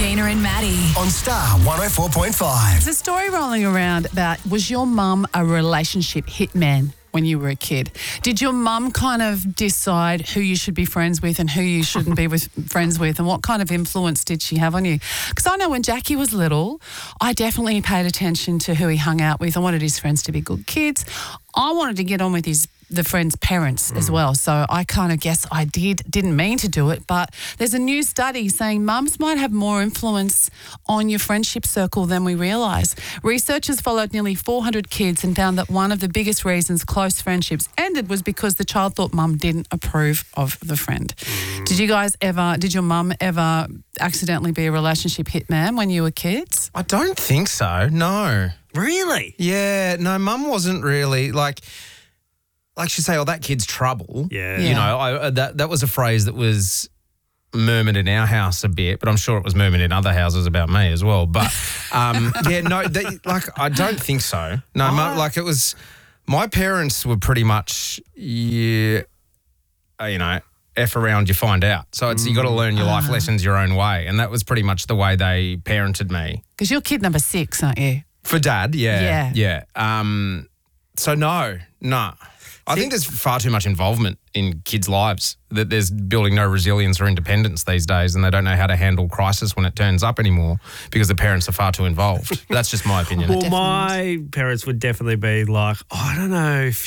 Gina and Maddie. On Star 104.5. There's a story rolling around about, was your mum a relationship hitman when you were a kid? Did your mum kind of decide who you should be friends with and who you shouldn't be friends with, and what kind of influence did she have on you? Because I know when Jackie was little, I definitely paid attention to who he hung out with. I wanted his friends to be good kids. I wanted to get on with the friends' parents as well. So I kind of guess I didn't mean to do it, but there's a new study saying mums might have more influence on your friendship circle than we realise. Researchers followed nearly 400 kids and found that one of the biggest reasons close friendships ended was because the child thought mum didn't approve of the friend. Did your mum ever accidentally be a relationship hitman when you were kids? I don't think so, no. Really? Yeah, no, Mum wasn't really like she'd say, "Oh, that kid's trouble." Yeah. You know, that was a phrase that was murmured in our house a bit, but I'm sure it was murmured in other houses about me as well. But yeah, no, I don't think so. No, Mum, it was. My parents were pretty much, F around, you find out. So it's you got to learn your life lessons your own way, and that was pretty much the way they parented me. Because you're kid number 6, aren't you? For Dad, yeah. Yeah. So no. I think there's far too much involvement in kids' lives, that there's building no resilience or independence these days, and they don't know how to handle crisis when it turns up anymore because the parents are far too involved. That's just my opinion. Well, my parents would definitely be like, I don't know if